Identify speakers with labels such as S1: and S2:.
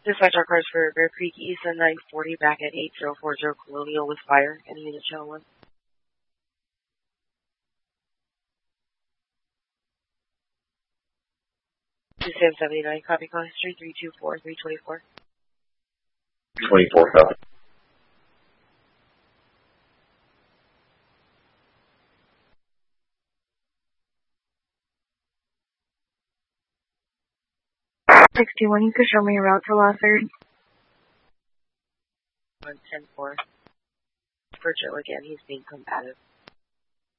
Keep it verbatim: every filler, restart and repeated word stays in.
S1: Dispatch our cars for Bear Creek East and nine forty back at eight zero four zero Colonial with fire. Any unit channel one. two seven seven nine, copy call history three two four, three twenty-four.
S2: twenty-four, copy.
S3: sixty-one, you could show me a route to Law third.
S1: one ten four. For Joe again, he's being combative.